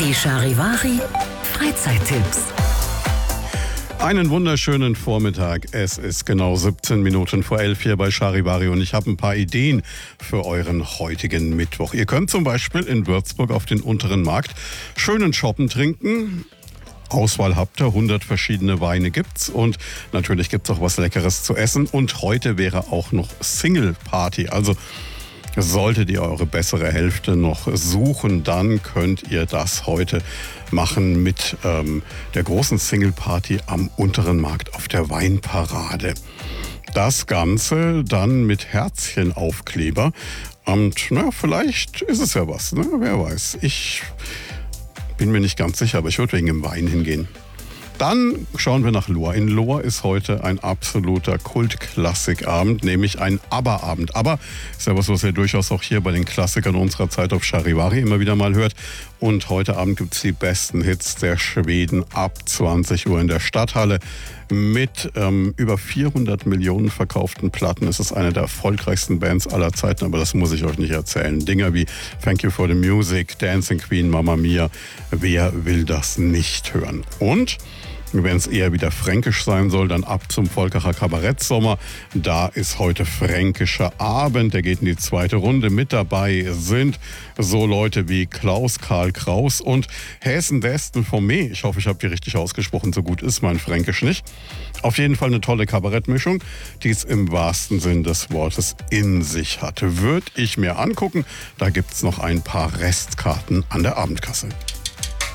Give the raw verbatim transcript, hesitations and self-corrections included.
Die Charivari Freizeittipps. Einen wunderschönen Vormittag. Es ist genau siebzehn Minuten vor elf hier bei Charivari und ich habe ein paar Ideen für euren heutigen Mittwoch. Ihr könnt zum Beispiel in Würzburg auf den Unteren Markt schönen Schoppen trinken. Auswahl habt ihr, hundert verschiedene Weine gibt's und natürlich gibt's auch was Leckeres zu essen. Und heute wäre auch noch Single Party, also solltet ihr eure bessere Hälfte noch suchen, dann könnt ihr das heute machen mit ähm, der großen Single Party am Unteren Markt auf der Weinparade. Das Ganze dann mit Herzchenaufkleber und na, vielleicht ist es ja was, ne? Wer weiß. Ich bin mir nicht ganz sicher, aber ich würde wegen dem Wein hingehen. Dann schauen wir nach Lohr. In Lohr ist heute ein absoluter Kultklassikabend, nämlich ein ABBA-Abend. ABBA ist ja was, was ihr durchaus auch hier bei den Klassikern unserer Zeit auf Charivari immer wieder mal hört. Und heute Abend gibt es die besten Hits der Schweden ab zwanzig Uhr in der Stadthalle. Mit ähm, über vierhundert Millionen verkauften Platten ist es eine der erfolgreichsten Bands aller Zeiten, aber das muss ich euch nicht erzählen. Dinger wie Thank You for the Music, Dancing Queen, Mamma Mia, wer will das nicht hören? Und wenn es eher wieder fränkisch sein soll, dann ab zum Volkacher Kabarettsommer. Da ist heute fränkischer Abend, der geht in die zweite Runde. Mit dabei sind so Leute wie Klaus Karl Kraus und Häsen Westen vom Mee. Ich hoffe, ich habe die richtig ausgesprochen, so gut ist mein Fränkisch nicht. Auf jeden Fall eine tolle Kabarettmischung, die es im wahrsten Sinn des Wortes in sich hatte. Würde ich mir angucken, da gibt es noch ein paar Restkarten an der Abendkasse.